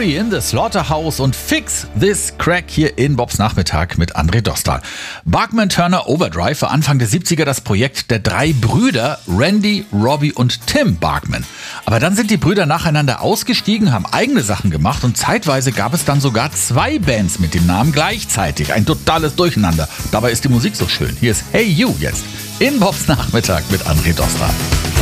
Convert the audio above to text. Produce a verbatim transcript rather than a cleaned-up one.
Fury in the Slaughterhouse und Fix This Crack hier in Bobs Nachmittag mit André Dostal. Bachman Turner Overdrive war Anfang der siebziger das Projekt der drei Brüder Randy, Robbie und Tim Bachman. Aber dann sind die Brüder nacheinander ausgestiegen, haben eigene Sachen gemacht und zeitweise gab es dann sogar zwei Bands mit dem Namen gleichzeitig. Ein totales Durcheinander. Dabei ist die Musik so schön. Hier ist Hey You jetzt in Bobs Nachmittag mit André Dostal.